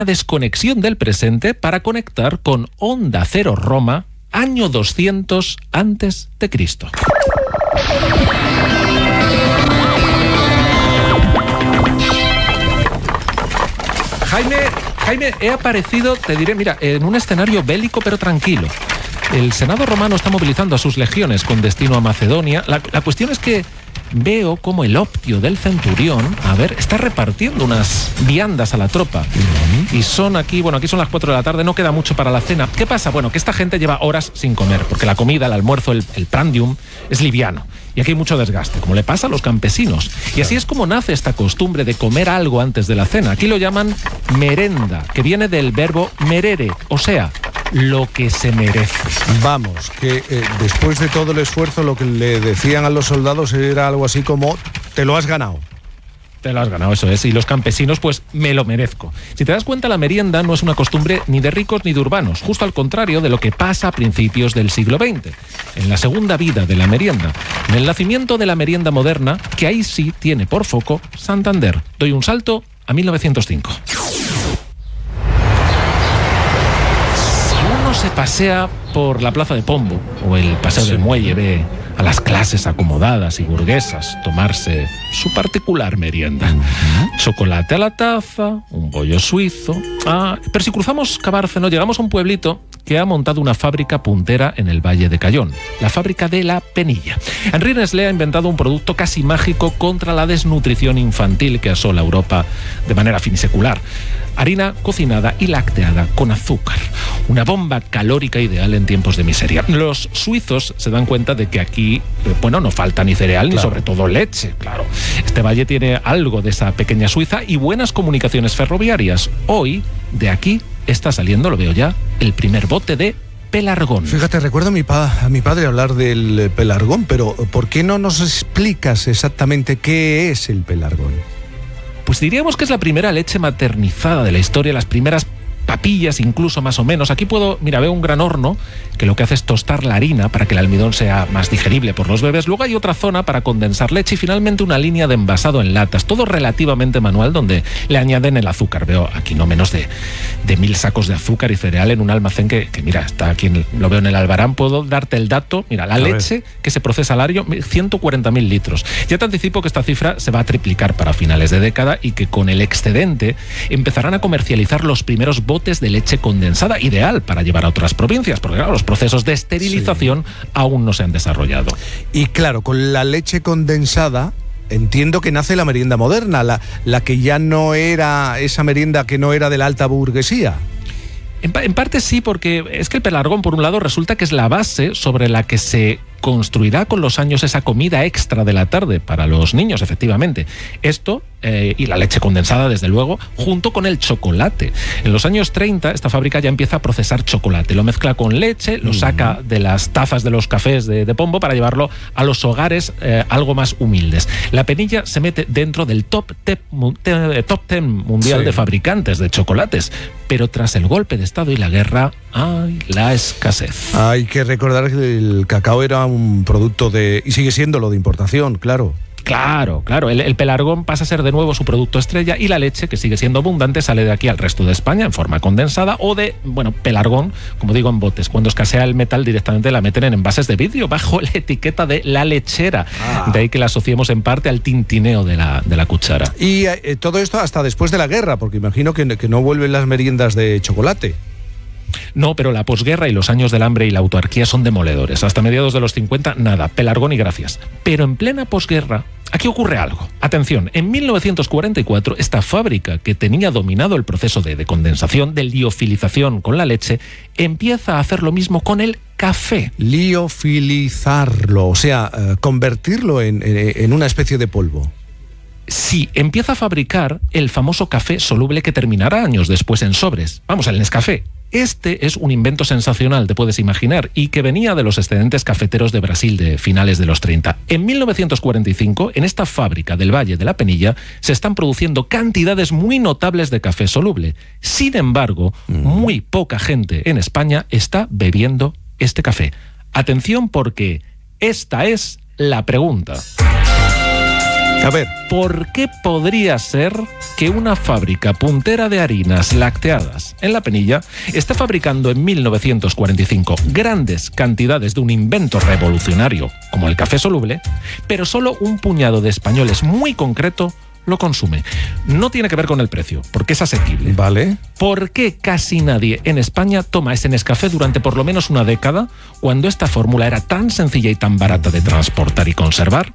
desconexión del presente para conectar con Onda Cero Roma, año 200 antes de Cristo. Jaime, he aparecido, te diré, mira, en un escenario bélico pero tranquilo. El Senado romano está movilizando a sus legiones con destino a Macedonia. La cuestión es que veo como el Optio del centurión, está repartiendo unas viandas a la tropa. Y son aquí son las 4 de la tarde, no queda mucho para la cena. ¿Qué pasa? Bueno, que esta gente lleva horas sin comer, porque la comida, el almuerzo, el prandium es liviano. Y aquí hay mucho desgaste, como le pasa a los campesinos. Y así es como nace esta costumbre de comer algo antes de la cena. Aquí lo llaman merenda, que viene del verbo merere, o sea, lo que se merece. Vamos, que después de todo el esfuerzo lo que le decían a los soldados era algo así como: te lo has ganado. Te lo has ganado, eso es. Y los campesinos, pues, me lo merezco. Si te das cuenta, la merienda no es una costumbre ni de ricos ni de urbanos, justo al contrario de lo que pasa a principios del siglo XX, en la segunda vida de la merienda, en el nacimiento de la merienda moderna, que ahí sí tiene por foco Santander. Doy un salto a 1905. Se pasea por la Plaza de Pombo o el Paseo del Muelle, ve a las clases acomodadas y burguesas tomarse su particular merienda. Chocolate a la taza, un bollo suizo. Pero si cruzamos Cabárceno, llegamos a un pueblito que ha montado una fábrica puntera en el Valle de Cayón, la fábrica de la Penilla. Henri Nestlé ha inventado un producto casi mágico contra la desnutrición infantil que asola Europa de manera finisecular. Harina cocinada y lacteada con azúcar. Una bomba calórica ideal en tiempos de miseria. Los suizos se dan cuenta de que aquí, no falta ni cereal, ni sobre todo leche, claro. Este valle tiene algo de esa pequeña Suiza y buenas comunicaciones ferroviarias. Hoy, de aquí, está saliendo, lo veo ya, el primer bote de pelargón. Fíjate, recuerdo a mi padre hablar del pelargón, pero ¿por qué no nos explicas exactamente qué es el pelargón? Pues diríamos que es la primera leche maternizada de la historia, las primeras papillas incluso más o menos. Aquí veo un gran horno que lo que hace es tostar la harina para que el almidón sea más digerible por los bebés. Luego hay otra zona para condensar leche y finalmente una línea de envasado en latas, todo relativamente manual, donde le añaden el azúcar. Veo aquí no menos de 1000 sacos de azúcar y cereal en un almacén que mira, está aquí, lo veo en el Albarán. Puedo darte el dato, mira, la leche que se procesa al año, 140.000 litros. Ya te anticipo que esta cifra se va a triplicar para finales de década y que con el excedente empezarán a comercializar los primeros botes de leche condensada, ideal para llevar a otras provincias, porque claro, los procesos de esterilización aún no se han desarrollado. Y claro, con la leche condensada entiendo que nace la merienda moderna, la que ya no era esa merienda que no era de la alta burguesía. En parte sí, porque es que el pelargón, por un lado, resulta que es la base sobre la que se construirá con los años esa comida extra de la tarde para los niños, efectivamente. Esto, y la leche condensada, desde luego, junto con el chocolate. En los años 30, esta fábrica ya empieza a procesar chocolate. Lo mezcla con leche, lo saca de las tazas de los cafés de Pombo para llevarlo a los hogares algo más humildes. La Penilla se mete dentro del top 10 mundial de fabricantes de chocolates. Pero tras el golpe de Estado y la guerra, la escasez. Hay que recordar que el cacao era un producto y sigue siendo lo de importación, claro. Claro. El pelargón pasa a ser de nuevo su producto estrella y la leche, que sigue siendo abundante, sale de aquí al resto de España en forma condensada o pelargón, como digo, en botes. Cuando escasea el metal directamente la meten en envases de vidrio bajo la etiqueta de la lechera. De ahí que la asociemos en parte al tintineo de la cuchara. Y todo esto hasta después de la guerra, porque imagino que no vuelven las meriendas de chocolate. No, pero la posguerra y los años del hambre y la autarquía son demoledores. Hasta mediados de los 50, nada, pelargón y gracias. Pero en plena posguerra, aquí ocurre algo. Atención, en 1944, esta fábrica que tenía dominado el proceso de condensación, de liofilización con la leche, empieza a hacer lo mismo con el café. Liofilizarlo, o sea, convertirlo en una especie de polvo. Sí, empieza a fabricar el famoso café soluble que terminará años después en sobres. Vamos, el Nescafé. Este es un invento sensacional, te puedes imaginar, y que venía de los excedentes cafeteros de Brasil de finales de los 30. En 1945, en esta fábrica del Valle de la Penilla, se están produciendo cantidades muy notables de café soluble. Sin embargo, muy poca gente en España está bebiendo este café. Atención, porque esta es la pregunta. A ver. ¿Por qué podría ser que una fábrica puntera de harinas lácteas en La Penilla esté fabricando en 1945 grandes cantidades de un invento revolucionario como el café soluble, pero solo un puñado de españoles muy concreto lo consume? No tiene que ver con el precio, porque es asequible. Vale. ¿Por qué casi nadie en España toma ese Nescafé durante por lo menos una década, cuando esta fórmula era tan sencilla y tan barata de transportar y conservar?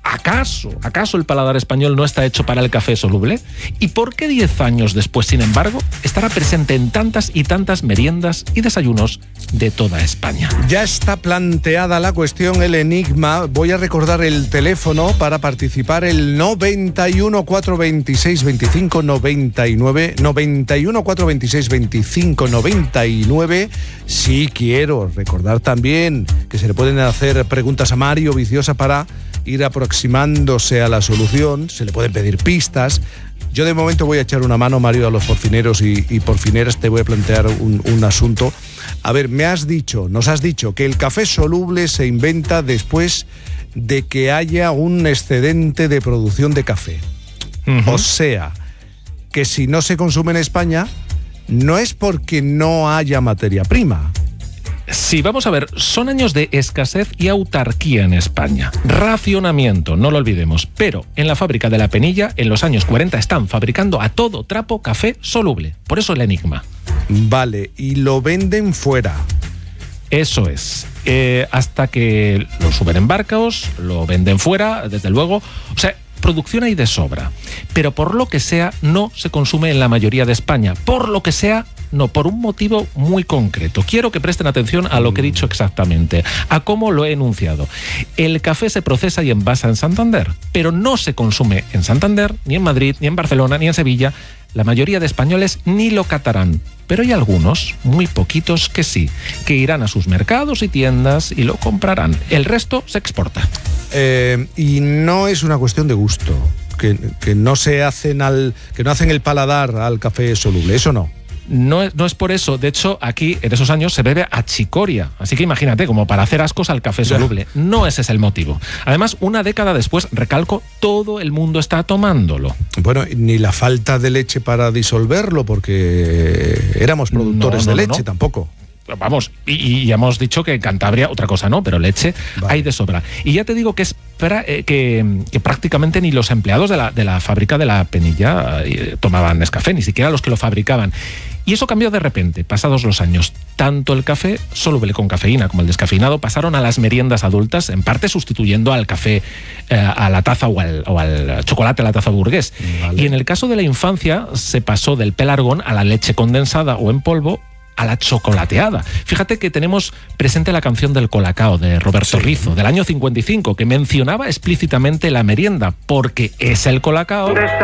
¿Acaso el paladar español no está hecho para el café soluble? ¿Y por qué 10 años después, sin embargo, estará presente en tantas y tantas meriendas y desayunos de toda España? Ya está planteada la cuestión, el enigma. Voy a recordar el teléfono para participar: el 91 426 25 99, 91 426 25 99. Sí, quiero recordar también que se le pueden hacer preguntas a Mario Viciosa para ir aproximándose a la solución. Se le pueden pedir pistas. Yo de momento voy a echar una mano, Mario, a los porcineros y porcineras. Te voy a plantear un asunto. A ver, nos has dicho que el café soluble se inventa después de que haya un excedente de producción de café. O sea, que si no se consume en España, no es porque no haya materia prima. Sí, vamos a ver, son años de escasez y autarquía en España. Racionamiento, no lo olvidemos. Pero en la fábrica de La Penilla, en los años 40, están fabricando a todo trapo café soluble. Por eso el enigma. Vale, y lo venden fuera. Eso es. Hasta que lo suben en barcos, lo venden fuera, desde luego. O sea, producción hay de sobra. Pero por lo que sea, no se consume en la mayoría de España. Por lo que sea, no, por un motivo muy concreto. Quiero que presten atención a lo que he dicho exactamente, a cómo lo he enunciado. El café se procesa y envasa en Santander, pero no se consume en Santander, ni en Madrid, ni en Barcelona, ni en Sevilla. La mayoría de españoles ni lo catarán, pero hay algunos, muy poquitos, que sí, que irán a sus mercados y tiendas y lo comprarán. El resto se exporta. Y no es una cuestión de gusto, que no hacen el paladar al café soluble, eso no. No es por eso. De hecho, aquí en esos años se bebe achicoria. Así que imagínate, como para hacer ascos al café soluble. No ese es el motivo. Además, una década después, recalco, todo el mundo está tomándolo. Bueno, ni la falta de leche para disolverlo, porque éramos productores de leche tampoco. Vamos, y ya hemos dicho que en Cantabria, otra cosa no, pero leche hay de sobra. Y ya te digo que que prácticamente ni los empleados de la fábrica de La Penilla tomaban Nescafé, ni siquiera los que lo fabricaban. Y eso cambió de repente, pasados los años. Tanto el café soluble con cafeína como el descafeinado pasaron a las meriendas adultas, en parte sustituyendo al café a la taza o al chocolate a la taza burgués. Vale. Y en el caso de la infancia se pasó del pelargón a la leche condensada o en polvo, a la chocolateada. Fíjate que tenemos presente la canción del Colacao de Roberto Rizzo, del año 55, que mencionaba explícitamente la merienda, porque es el Colacao